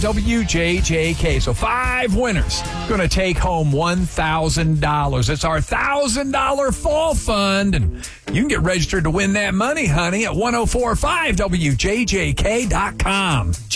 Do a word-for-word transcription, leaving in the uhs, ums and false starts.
W J J K. So five winners going to take home one thousand dollars. It's our one thousand dollars fall fund, and you can get registered to win that money, honey, at ten forty-five W J J K dot com.